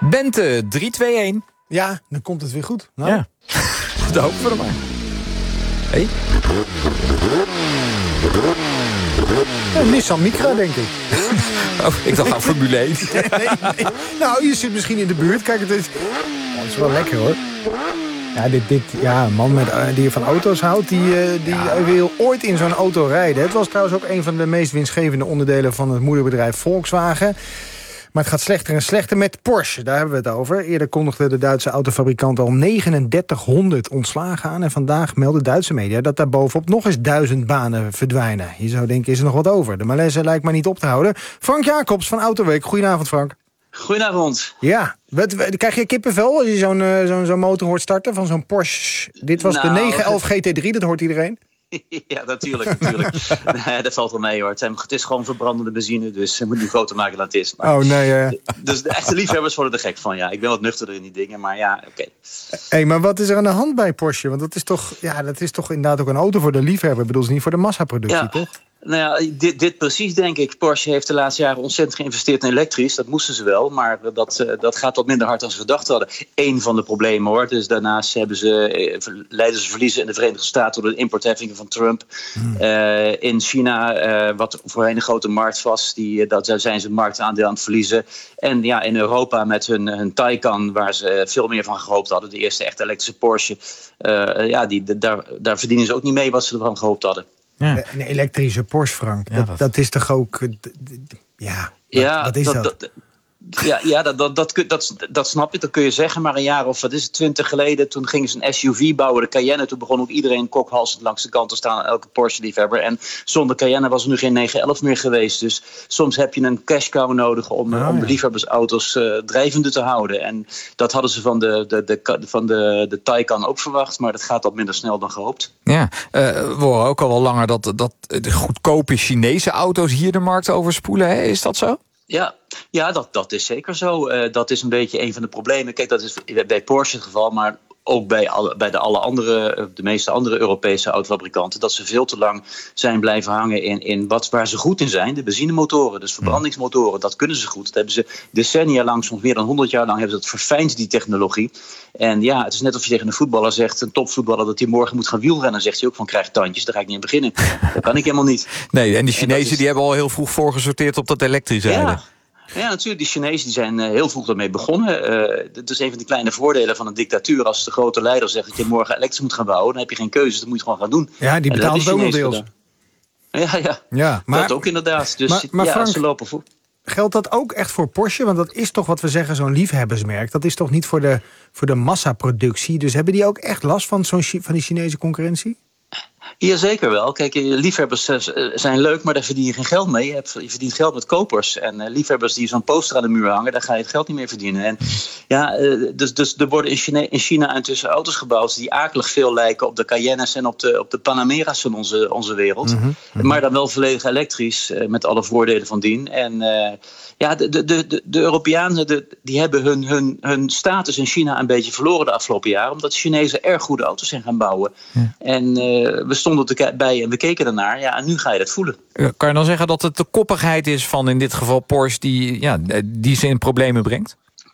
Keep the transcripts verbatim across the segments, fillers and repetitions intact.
Bente, drie, twee, één. Ja, dan komt het weer goed. Nou. Ja, dat hopen we er maar. Hé? Hey. Ja, Nissan Micra, denk ik. Oh, ik dacht aan Formule één. nee, nee. Nou, je zit misschien in de buurt. Kijk, het is, oh, het is wel lekker, hoor. Ja, dit, dit, ja, een man met, uh, die van auto's houdt, die, uh, die ja. wil ooit in zo'n auto rijden. Het was trouwens ook een van de meest winstgevende onderdelen van het moederbedrijf Volkswagen. Maar het gaat slechter en slechter met Porsche, daar hebben we het over. Eerder kondigde de Duitse autofabrikant al negenendertighonderd ontslagen aan. En vandaag melden Duitse media dat daar bovenop nog eens duizend banen verdwijnen. Je zou denken, is er nog wat over? De malaise lijkt maar niet op te houden. Frank Jacobs van Autoweek. Goedenavond, Frank. Goedenavond. Ja, wat, wat, krijg je kippenvel als je zo'n uh, zo'n zo'n motor hoort starten van zo'n Porsche? Dit was nou, de negen elf G T drie, dat hoort iedereen. Ja, natuurlijk, natuurlijk. Nee, dat valt wel mee, hoor. Het, zijn, het is gewoon verbrandende benzine, dus je moet niet groter maken dan het is. Maar, oh, nee. Uh... Dus de echte liefhebbers worden er gek van, ja. Ik ben wat nuchterder in die dingen, maar ja, oké. Okay. Hey, maar wat is er aan de hand bij Porsche? Want dat is toch, ja, dat is toch inderdaad ook een auto voor de liefhebber. Ik bedoel, het is niet voor de massaproductie, ja. toch? Nou ja, dit, dit precies, denk ik. Porsche heeft de laatste jaren ontzettend geïnvesteerd in elektrisch. Dat moesten ze wel, maar dat, uh, dat gaat wat minder hard dan ze gedacht hadden. Eén van de problemen, hoor. Dus daarnaast hebben ze, leiden ze verliezen in de Verenigde Staten door de importheffingen van Trump. Hmm. Uh, in China, uh, wat voorheen een grote markt was, die, uh, dat, daar zijn ze marktaandeel aan het verliezen. En ja, in Europa met hun, hun Taycan, waar ze veel meer van gehoopt hadden. De eerste echte elektrische Porsche. Uh, ja, die, de, daar, daar verdienen ze ook niet mee wat ze ervan gehoopt hadden. Ja. Een elektrische Porsche, Frank. Ja, dat, dat... dat is toch ook... Ja, wat, ja, wat is dat? dat? dat Ja, ja dat, dat, dat, dat, dat snap ik, dat kun je zeggen. Maar een jaar of, wat is het, twintig geleden... toen gingen ze een S U V bouwen, de Cayenne. Toen begon ook iedereen kokhalsend langs de kant te staan... elke Porsche-liefhebber. En zonder Cayenne was er nu geen negen elf meer geweest. Dus soms heb je een cash cow nodig... om, oh, om de liefhebbersauto's uh, drijvende te houden. En dat hadden ze van de, de, de, van de, de Taycan ook verwacht. Maar dat gaat wat minder snel dan gehoopt. Ja, uh, we horen ook al wel langer... dat, dat de goedkope Chinese auto's hier de markt overspoelen. Hè? Is dat zo? Ja, ja dat, dat is zeker zo. Uh, dat is een beetje een van de problemen. Kijk, dat is bij Porsche het geval, maar ook bij, alle, bij de, alle andere, de meeste andere Europese autofabrikanten... dat ze veel te lang zijn blijven hangen in, in wat, waar ze goed in zijn. De benzinemotoren, dus verbrandingsmotoren, dat kunnen ze goed. Dat hebben ze decennia lang, soms meer dan honderd jaar lang... hebben ze dat verfijnd, die technologie. En ja, het is net of je tegen een voetballer zegt... een topvoetballer, dat hij morgen moet gaan wielrennen... zegt hij ook van, krijg tandjes, daar ga ik niet aan beginnen. Dat kan ik helemaal niet. Nee, en die Chinezen en is... die hebben al heel vroeg voorgesorteerd op dat elektrisch rijden. Ja. Ja, natuurlijk. Die Chinezen die zijn uh, heel vroeg daarmee begonnen. Uh, dat is een van de kleine voordelen van een dictatuur. Als de grote leider zegt dat je morgen elektrisch moet gaan bouwen... dan heb je geen keuze, dat moet je gewoon gaan doen. Ja, die betalen het ook nog deels. Ja, ja. ja maar, dat ook inderdaad. Dus maar, maar ja, Frank, ze lopen voor. Geldt dat ook echt voor Porsche? Want dat is toch wat we zeggen, zo'n liefhebbersmerk. Dat is toch niet voor de, voor de massaproductie? Dus hebben die ook echt last van, zo'n, van die Chinese concurrentie? Jazeker wel. Kijk, liefhebbers zijn leuk, maar daar verdien je geen geld mee. Je verdient geld met kopers. En uh, liefhebbers die zo'n poster aan de muur hangen, daar ga je het geld niet meer verdienen. En ja, uh, dus, dus er worden in China, in China intussen auto's gebouwd die akelig veel lijken op de Cayennes en op de, op de Panamera's van onze, onze wereld. Mm-hmm, mm-hmm. Maar dan wel volledig elektrisch, uh, met alle voordelen van dien. En uh, ja, de, de, de, de Europeanen de, die hebben hun, hun, hun status in China een beetje verloren de afgelopen jaren, omdat de Chinezen erg goede auto's zijn gaan bouwen. Ja. En uh, we stonden erbij en we keken ernaar. Ja, en nu ga je dat voelen. Kan je dan zeggen dat het de koppigheid is van in dit geval Porsche die, ja, die ze in problemen brengt?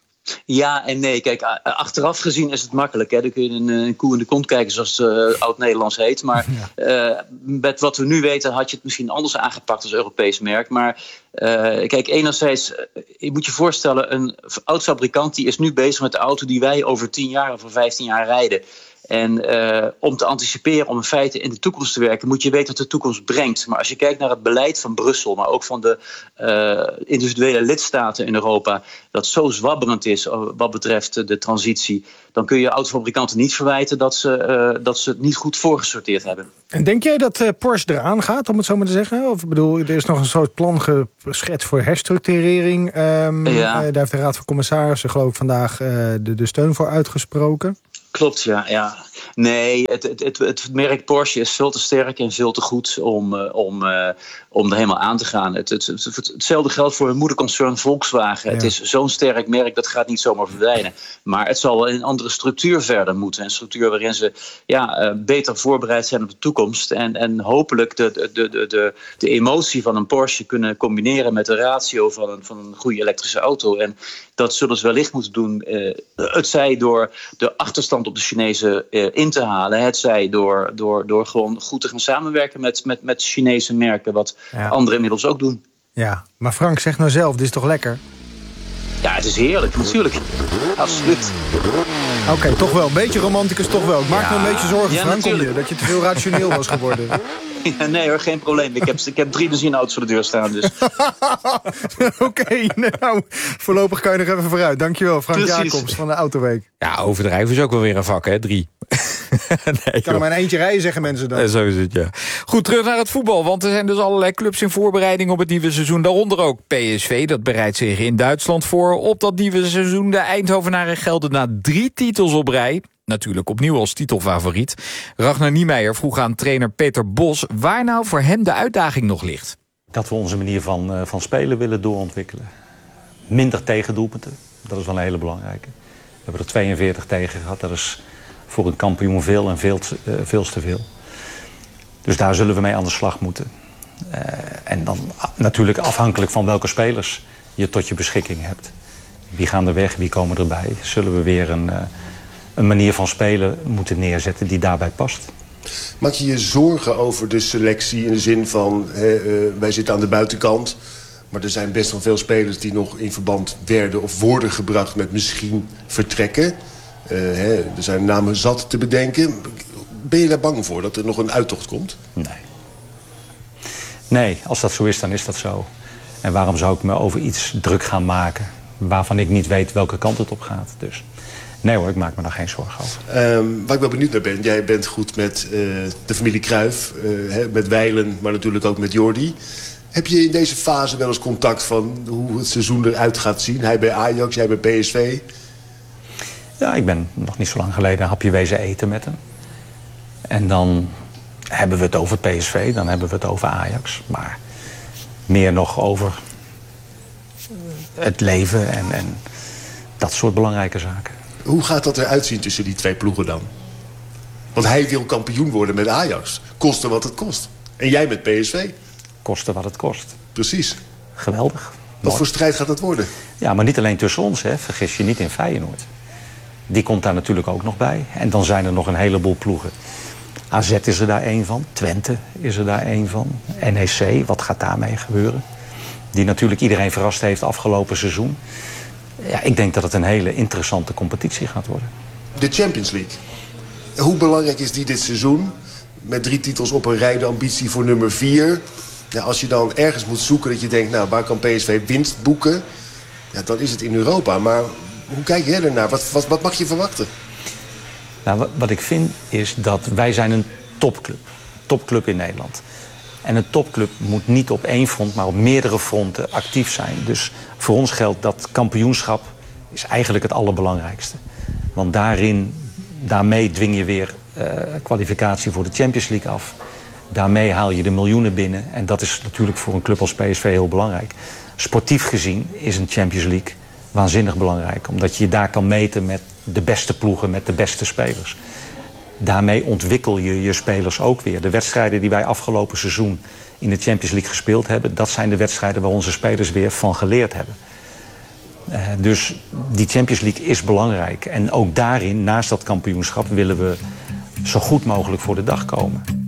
Ja en nee. Kijk, achteraf gezien is het makkelijk. Hè? Dan kun je een, een koe in de kont kijken, zoals het uh, oud-Nederlands heet. Maar uh, met wat we nu weten had je het misschien anders aangepakt als Europees merk. Maar uh, kijk, enerzijds, je moet je voorstellen, een oud-fabrikant die is nu bezig met de auto die wij over tien jaar of over vijftien jaar rijden. En uh, om te anticiperen, om in feite in de toekomst te werken, moet je weten wat de toekomst brengt. Maar als je kijkt naar het beleid van Brussel, maar ook van de uh, individuele lidstaten in Europa, dat zo zwabberend is wat betreft de transitie, dan kun je autofabrikanten niet verwijten dat ze, uh, dat ze het niet goed voorgesorteerd hebben. En denk jij dat uh, Porsche eraan gaat, om het zo maar te zeggen? Of ik bedoel, er is nog een soort plan geschetst voor herstructurering. Um, ja. uh, daar heeft de Raad van Commissarissen geloof ik vandaag uh, de, de steun voor uitgesproken. Klopt, ja. ja. Nee, het, het, het, het merk Porsche is veel te sterk en veel te goed om, uh, om, uh, om er helemaal aan te gaan. Het, het, het, het, hetzelfde geldt voor hun moederconcern Volkswagen. Ja. Het is zo'n sterk merk, dat gaat niet zomaar verdwijnen. Maar het zal wel in een andere structuur verder moeten. Een structuur waarin ze ja, uh, beter voorbereid zijn op de toekomst. En, en hopelijk de, de, de, de, de emotie van een Porsche kunnen combineren met de ratio van een, van een goede elektrische auto. En dat zullen ze wellicht moeten doen. Uh, het zij door de achterstand op de Chinezen uh, in te halen. Het zij door, door, door gewoon goed te gaan samenwerken met, met, met Chinese merken. Wat ja. anderen inmiddels ook doen. Ja, maar Frank, zeg nou zelf, dit is toch lekker? Ja, het is heerlijk, natuurlijk. Absoluut. Oké, okay, toch wel. Een beetje romanticus toch wel. Ik maak ja. me een beetje zorgen, ja, Frank, om je. Dat je te veel rationeel was geworden. Ja, nee hoor, geen probleem. Ik heb, ik heb drie benzineauto's voor de deur staan. Dus. Oké, okay, nou, voorlopig kan je nog even vooruit. Dankjewel, Frank Precies. Jacobs van de Autoweek. Ja, overdrijven is ook wel weer een vak, hè? Drie. nee, ik kan er maar een eentje rijden, zeggen mensen dan. Ja, zo is het, ja. Goed, terug naar het voetbal. Want er zijn dus allerlei clubs in voorbereiding op het nieuwe seizoen. Daaronder ook P S V, dat bereidt zich in Duitsland voor. Op dat nieuwe seizoen de Eindhovenaren gelden na drie titels op rij. Natuurlijk opnieuw als titelfavoriet. Ragnar Niemeyer vroeg aan trainer Peter Bos waar nou voor hem de uitdaging nog ligt. Dat we onze manier van, uh, van spelen willen doorontwikkelen. Minder tegendoelpunten, dat is wel een hele belangrijke. We hebben er tweeënveertig tegen gehad, dat is voor een kampioen veel en veel, uh, veel te veel. Dus daar zullen we mee aan de slag moeten. Uh, en dan uh, natuurlijk afhankelijk van welke spelers je tot je beschikking hebt. Wie gaan er weg, wie komen erbij? Zullen we weer een... Uh, een manier van spelen moeten neerzetten die daarbij past. Maak je je zorgen over de selectie in de zin van... Hè, uh, wij zitten aan de buitenkant... maar er zijn best wel veel spelers die nog in verband werden... of worden gebracht met misschien vertrekken. Uh, hè, er zijn namen zat te bedenken. Ben je daar bang voor dat er nog een uittocht komt? Nee. Nee, als dat zo is, dan is dat zo. En waarom zou ik me over iets druk gaan maken... waarvan ik niet weet welke kant het op gaat, dus... Nee hoor, ik maak me daar geen zorgen over. Um, waar ik wel benieuwd naar ben, jij bent goed met uh, de familie Cruijff, uh, he, met Wijlen, maar natuurlijk ook met Jordi. Heb je in deze fase wel eens contact van hoe het seizoen eruit gaat zien? Hij bij Ajax, jij bij P S V? Ja, ik ben nog niet zo lang geleden een hapje wezen eten met hem. En dan hebben we het over P S V, dan hebben we het over Ajax. Maar meer nog over het leven en, en dat soort belangrijke zaken. Hoe gaat dat eruit zien tussen die twee ploegen dan? Want hij wil kampioen worden met Ajax. Koste wat het kost. En jij met P S V. Koste wat het kost. Precies. Geweldig. Wat Mooi. voor strijd gaat dat worden? Ja, maar niet alleen tussen ons, hè. Vergis je niet in Feyenoord. Die komt daar natuurlijk ook nog bij. En dan zijn er nog een heleboel ploegen. A Z is er daar één van. Twente is er daar één van. N E C, wat gaat daarmee gebeuren? Die natuurlijk iedereen verrast heeft afgelopen seizoen. Ja, ik denk dat het een hele interessante competitie gaat worden. De Champions League. Hoe belangrijk is die dit seizoen? Met drie titels op een rij, de ambitie voor nummer vier. Ja, als je dan ergens moet zoeken dat je denkt... nou, waar kan P S V winst boeken? Ja, dan is het in Europa. Maar hoe kijk jij ernaar? Wat, wat, wat mag je verwachten? Nou, wat, wat ik vind is dat wij zijn een topclub. Topclub in Nederland. En een topclub moet niet op één front, maar op meerdere fronten actief zijn. Dus voor ons geldt dat kampioenschap is eigenlijk het allerbelangrijkste. Want daarin, daarmee dwing je weer uh, kwalificatie voor de Champions League af. Daarmee haal je de miljoenen binnen. En dat is natuurlijk voor een club als P S V heel belangrijk. Sportief gezien is een Champions League waanzinnig belangrijk. Omdat je je daar kan meten met de beste ploegen, met de beste spelers. Daarmee ontwikkel je je spelers ook weer. De wedstrijden die wij afgelopen seizoen in de Champions League gespeeld hebben... dat zijn de wedstrijden waar onze spelers weer van geleerd hebben. Uh, dus die Champions League is belangrijk. En ook daarin, naast dat kampioenschap, willen we zo goed mogelijk voor de dag komen.